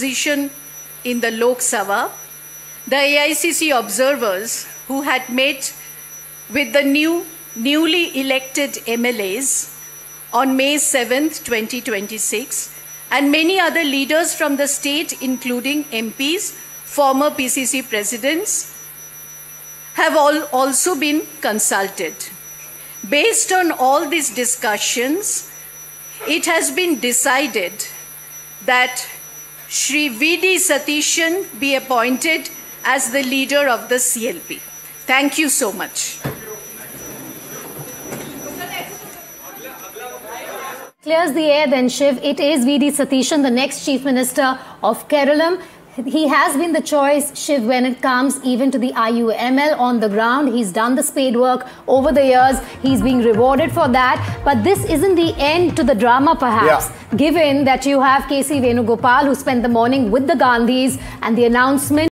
opposition in the Lok Sabha, the AICC observers who had met with the newly elected MLAs on May 7th, 2026, and many other leaders from the state, including MPs, former PCC presidents, have also been consulted. Based on all these discussions, it has been decided that Shri V.D. Satishan be appointed as the leader of the CLP. Thank you so much. Clears the air then, Shiv. It is V.D. Satishan, the next Chief Minister of Kerala. He has been the choice, Shiv, when it comes even to the IUML on the ground. He's done the spade work over the years. He's being rewarded for that. But this isn't the end to the drama, perhaps, given that you have K.C. Venugopal, who spent the morning with the Gandhis, and the announcement.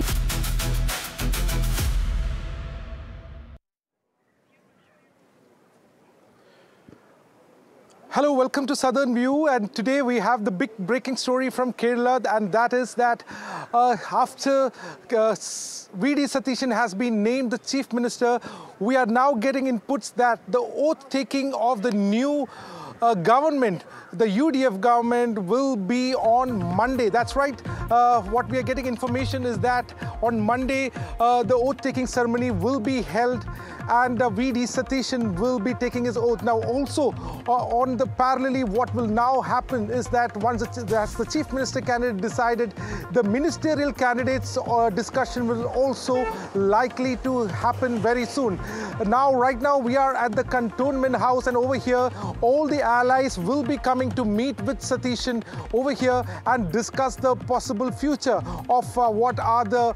Hello, welcome to Southern View, and today we have the big breaking story from Kerala, and that is that after V.D. Satishan has been named the Chief Minister, we are now getting inputs that the oath-taking of the new government, the UDF government, will be on Monday. That's right. What we are getting information is that on Monday, the oath-taking ceremony will be held, and V.D. Satishan will be taking his oath. Now, also on the parallelly, what will now happen is that once the Chief Minister candidate decided, the ministerial candidates discussion will also likely to happen very soon. Now, right now, we are at the Cantonment House, and over here, all the allies will be coming to meet with Satishan over here and discuss the possible future of what are the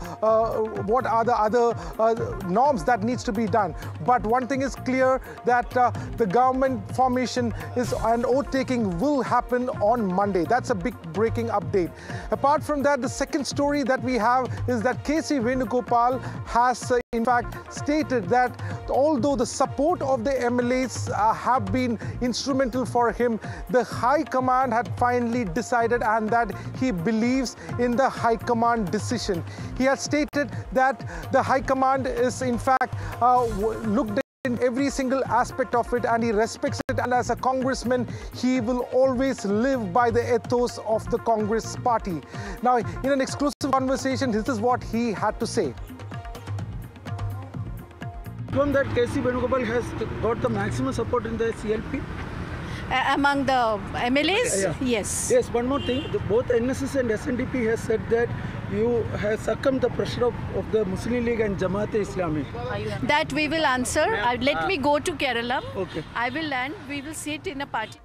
other norms that needs to be done. But one thing is clear, that the government formation and oath-taking will happen on Monday. That's a big breaking update. Apart from that, the second story that we have is that K.C. Venugopal has in fact stated that although the support of the MLAs have been instrumental for him, the High Command had finally decided, and that he believes in the High Command decision. He has stated that the High Command is in fact looked in every single aspect of it, and he respects it, and as a congressman he will always live by the ethos of the Congress party. Now, in an exclusive conversation, this is what he had to say. From that, K.C. Venugopal has got the maximum support in the CLP? Among the MLAs? Yeah. Yes. Yes, one more thing. Both NSS and SNDP has said that you have succumbed the pressure of the Muslim League and Jamaat-e-Islami. That we will answer. Let me go to Kerala. Okay. I will land. We will sit in a party.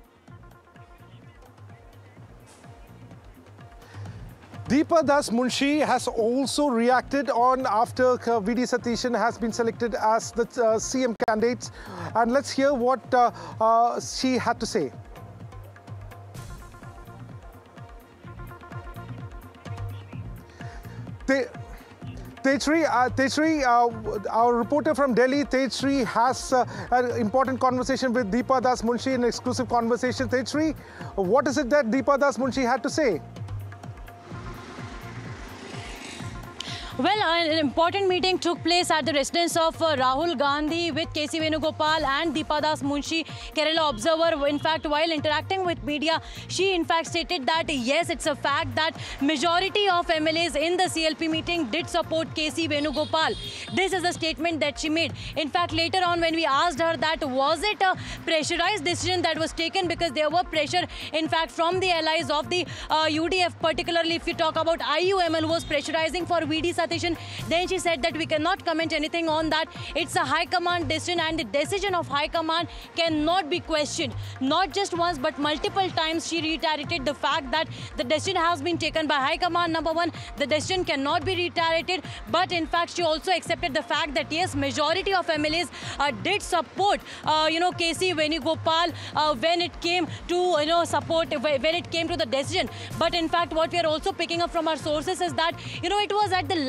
Deepa Das Munshi has also reacted on after V.D. Satishan has been selected as the CM candidate, and let's hear what she had to say. Tejasri, our reporter from Delhi, Tejasri, has an important conversation with Deepa Das Munshi, an exclusive conversation. Tejasri, what is it that Deepa Das Munshi had to say? Well, an important meeting took place at the residence of Rahul Gandhi with K.C. Venugopal and Deepa Das Munshi, Kerala Observer. In fact, while interacting with media, she in fact stated that yes, it's a fact that majority of MLAs in the CLP meeting did support K.C. Venugopal. This is the statement that she made. In fact, later on when we asked her that was it a pressurized decision that was taken, because there were pressure in fact from the allies of the UDF, particularly if you talk about IUML was pressurizing for V.D. Satishan, then she said that we cannot comment anything on that. It's a High Command decision, and the decision of High Command cannot be questioned. Not just once but multiple times she reiterated the fact that the decision has been taken by High Command. Number one, the decision cannot be reiterated, but in fact she also accepted the fact that yes, majority of MLAs did support K.C. Venugopal when it came to support, when it came to the decision. But in fact what we are also picking up from our sources is that it was at the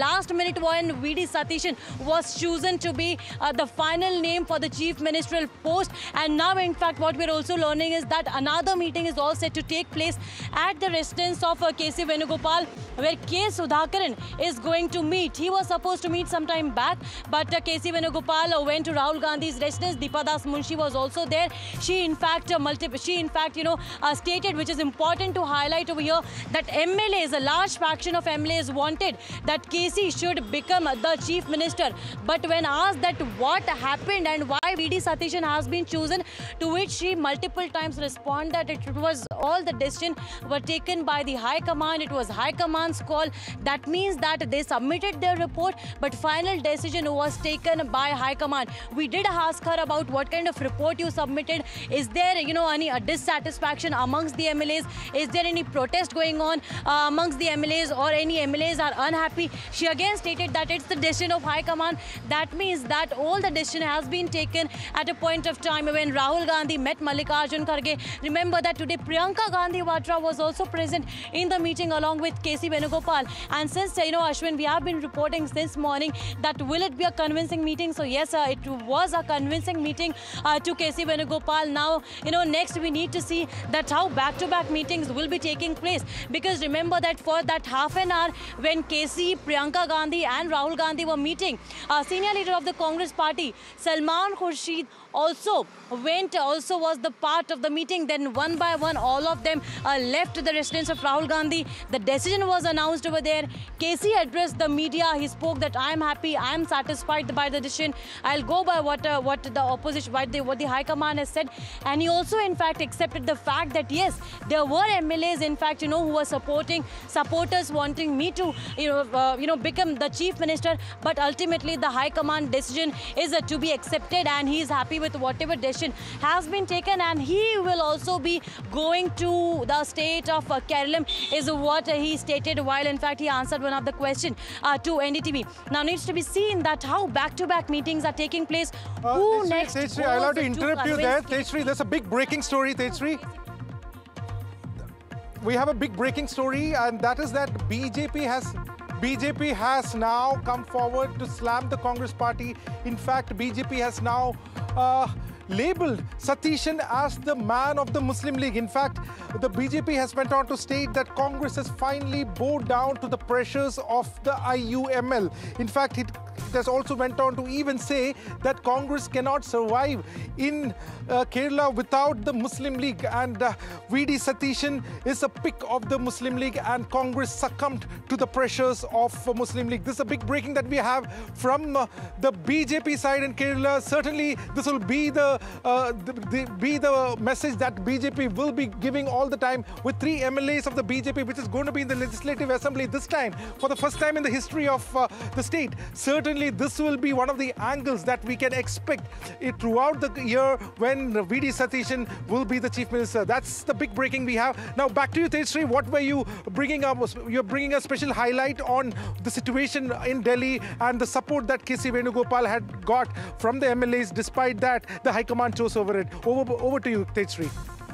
last minute when VD Satishan was chosen to be the final name for the chief ministerial post. And now, in fact, what we're also learning is that another meeting is all set to take place at the residence of KC Venugopal, where K. Sudhakaran is going to meet. He was supposed to meet some time back, but KC Venugopal went to Rahul Gandhi's residence. Deepa Das Munshi was also there. She in fact stated, which is important to highlight over here, that MLAs, a large fraction of MLAs wanted that KC should become the chief minister. But when asked that what happened and why VD Satishan has been chosen, to which she multiple times responded that it was all the decision were taken by the High Command. It was High Command's call. That means that they submitted their report, but final decision was taken by High Command. We did ask her about what kind of report you submitted. Is there, any dissatisfaction amongst the MLAs? Is there any protest going on amongst the MLAs, or any MLAs are unhappy? She again stated that it's the decision of High Command. That means that all the decision has been taken at a point of time when Rahul Gandhi met Mallikarjun Kharge. Remember that today Priyanka Gandhi Vadra was also present in the meeting along with KC Venugopal. And since, Ashwin, we have been reporting since morning that will it be a convincing meeting? So yes, it was a convincing meeting to KC Venugopal. Now, next we need to see that how back-to-back meetings will be taking place. Because remember that for that half an hour when KC, Priyanka Gandhi and Rahul Gandhi were meeting, senior leader of the Congress party, Salman Khurshid, also was the part of the meeting. Then one by one, all of them left the residence of Rahul Gandhi. The decision was announced over there. KC addressed the media. He spoke that I am happy, I am satisfied by the decision. I'll go by what the opposition, what the High Command has said. And he also, in fact, accepted the fact that yes, there were MLAs, in fact, who were supporters wanting me to, become the chief minister. But ultimately, the High Command decision is to be accepted, and he is happy with whatever decision has been taken. And he will also be going to the state of Kerala, is what he stated while, in fact, he answered one of the questions to NDTV. Now, needs to be seen that how back-to-back meetings are taking place. Who next? Tejasri, I'll have to interrupt you there. Tejasri, there's a big breaking story, Tejasri. We have a big breaking story, and that is that BJP has now come forward to slam the Congress party. In fact, BJP has now labelled Satishan as the man of the Muslim League. In fact, the BJP has went on to state that Congress has finally bowed down to the pressures of the IUML. In fact, it has also went on to even say that Congress cannot survive in Kerala without the Muslim League, and VD Satishan is a pick of the Muslim League, and Congress succumbed to the pressures of Muslim League. This is a big breaking that we have from the BJP side in Kerala. Certainly, this will be the message that BJP will be giving all the time, with 3 MLAs of the BJP, which is going to be in the Legislative Assembly this time for the first time in the history of the state. Certainly, this will be one of the angles that we can expect throughout the year when VD Satishan will be the chief minister. That's the big breaking we have. Now back to you, Tejasri. What were you bringing up? You're bringing a special highlight on the situation in Delhi and the support that KC Venugopal had got from the MLAs. Despite that, the High Command chose over it. Over to you, Tejasri.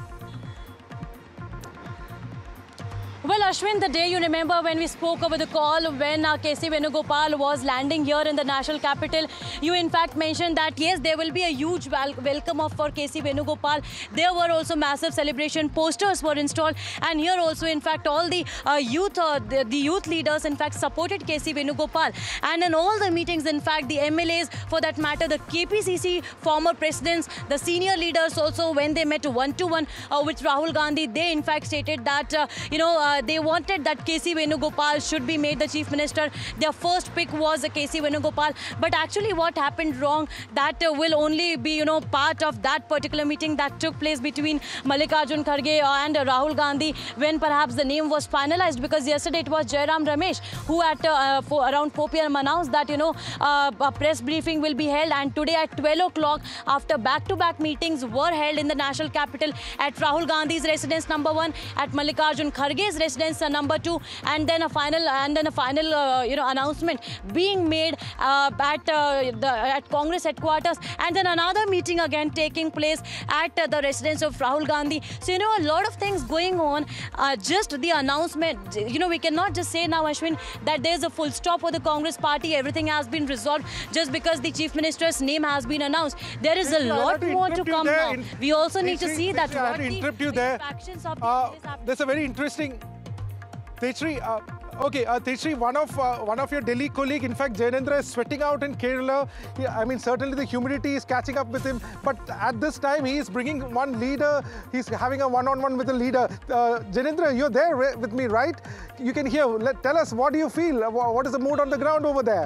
Well, Ashwin, the day you remember when we spoke over the call when KC Venugopal was landing here in the national capital, you in fact mentioned that yes, there will be a huge welcome for KC Venugopal. There were also massive celebration posters were installed, and here also in fact all the youth leaders in fact supported KC Venugopal. And in all the meetings, in fact, the MLAs, for that matter, the KPCC former presidents, the senior leaders also, when they met one-to-one with Rahul Gandhi, they in fact stated that they wanted that KC Venugopal should be made the chief minister. Their first pick was KC Venugopal. But actually what happened wrong, that will only be, part of that particular meeting that took place between Mallikarjun Kharge and Rahul Gandhi, when perhaps the name was finalized, because yesterday it was Jairam Ramesh who at around 4 p.m. announced that, a press briefing will be held, and today at 12 o'clock, after back-to-back meetings were held in the national capital at Rahul Gandhi's residence number 1, at Mallikarjun Kharge's residence number 2, and then a final announcement being made at Congress headquarters, and then another meeting again taking place at the residence of Rahul Gandhi. So a lot of things going on. Just the announcement, we cannot just say now, Ashwin, that there's a full stop for the Congress party. Everything has been resolved just because the Chief Minister's name has been announced. There is a lot more to come now. We also need to see that what the factions of there's a very interesting... Tejasri, Tejasri, one of your Delhi colleague, in fact, Jayanendra, is sweating out in Kerala. I mean, certainly the humidity is catching up with him. But at this time, he is bringing one leader. He's having a one-on-one with the leader. Jayanendra, you're there with me, right? You can hear. Tell us, what do you feel? What is the mood on the ground over there?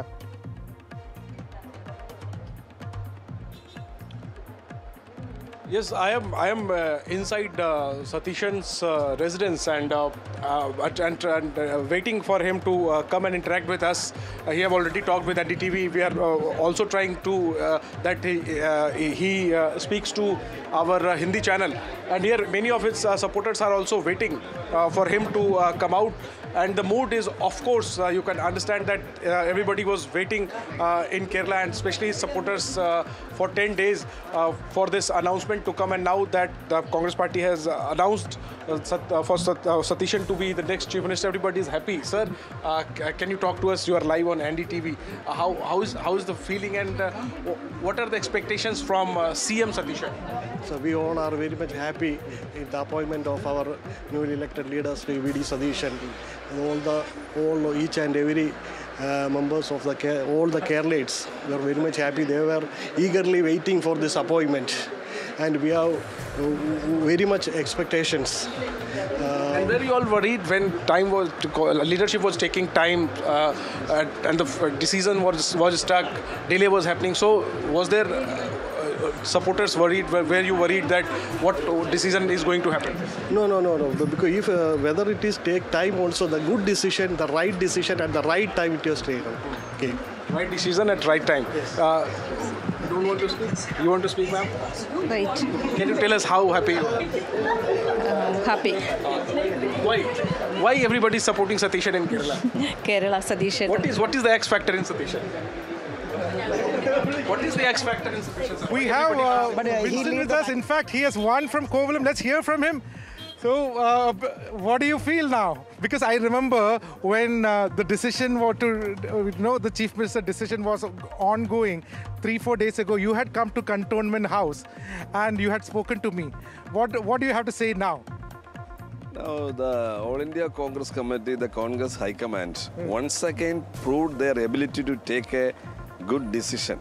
Yes, I am inside Satishan's residence and waiting for him to come and interact with us. He have already talked with NDTV. We are also trying to that he speaks to our Hindi channel. And here many of his supporters are also waiting for him to come out. And the mood is, of course, you can understand that everybody was waiting in Kerala, and especially supporters for 10 days for this announcement to come. And now that the Congress party has announced for Satishan to be the next Chief Minister, everybody is happy. Sir, can you talk to us? You are live on NDTV. How is the feeling, and what are the expectations from CM Satishan? So we all are very much happy in the appointment of our newly elected leader, Sri V.D. Satishan. All each and every members of all the Keralites were very much happy. They were eagerly waiting for this appointment, and we have very much expectations. And were you all worried when leadership was taking time and the decision was stuck, delay was happening? So was there supporters worried? Were you worried that what decision is going to happen? No. Because if whether it is take time also, the good decision, the right decision at the right time it was taken. Okay. Right decision at right time. Yes. You don't want to speak? You want to speak, ma'am? Right. Can you tell us how happy you are? Happy. Why everybody is supporting Satishan in Kerala? Kerala Satishan. What is the X factor in Satishan? What is the X factor in Satishan? We have Winston with us. In fact, he has won from Kovalam. Let's hear from him. So, what do you feel now? Because I remember when the decision was to, the Chief Minister decision was ongoing 3-4 days ago. You had come to Cantonment House and you had spoken to me. What do you have to say now? Now, the All India Congress Committee, the Congress High Command, once again proved their ability to take a good decision.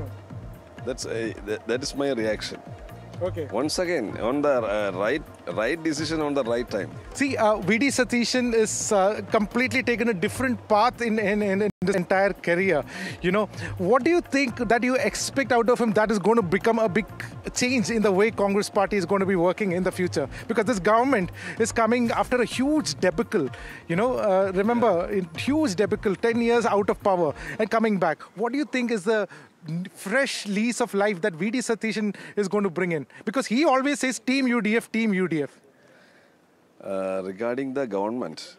That is my reaction. Okay. Once again, on the right decision on the right time. See, V.D. Satishan is completely taken a different path in this entire career. What do you think that you expect out of him that is going to become a big change in the way Congress party is going to be working in the future? Because this government is coming after a huge debacle. Remember, huge debacle, 10 years out of power and coming back. What do you think is the fresh lease of life that V.D. Satishan is going to bring in? Because he always says Team UDF, Team UDF. Regarding the government,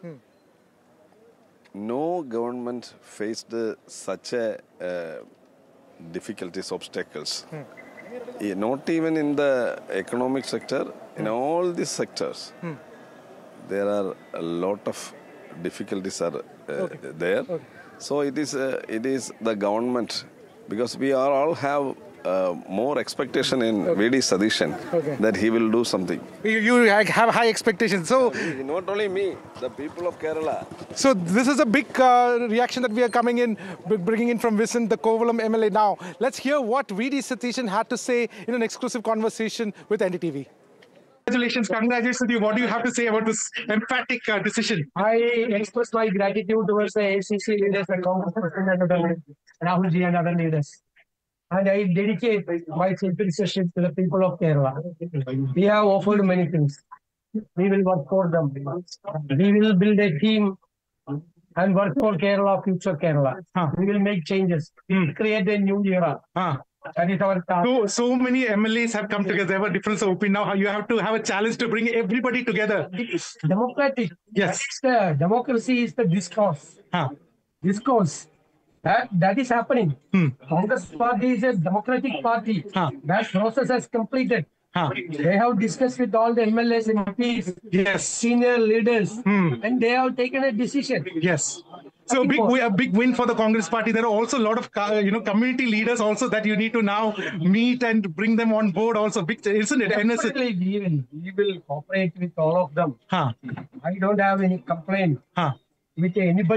no government faced such a difficulties, obstacles. Not even in the economic sector, in all these sectors, there are a lot of difficulties are there. Okay. So it is the government. Because we all have more expectation in V.D. Satishan that he will do something. You have high expectations. So not only me, the people of Kerala. So this is a big reaction that we are bringing in from Vincent, the Kovalam MLA. Now, let's hear what V.D. Satishan had to say in an exclusive conversation with NDTV. Congratulations to you. What do you have to say about this emphatic decision? I express my gratitude towards the ACC leaders, the Congress President, Rahul Ji and other leaders. And I dedicate my citizenship to the people of Kerala. We have offered many things. We will work for them. We will build a team and work for Kerala, future Kerala. We will make changes. We will create a new era. That is our task. So many MLAs have come together. There were difference of opinion. Now you have to have a challenge to bring everybody together. It's democratic. Yes. It's the democracy is the discourse. Discourse. That is happening. Congress party is a democratic party. That process has completed. They have discussed with all the MLAs and MPs, senior leaders, and they have taken a decision. Yes. So a big win for the Congress party. There are also a lot of community leaders also that you need to now meet and bring them on board. Also, big, isn't it? Definitely, we will cooperate with all of them. I don't have any complaint with anybody.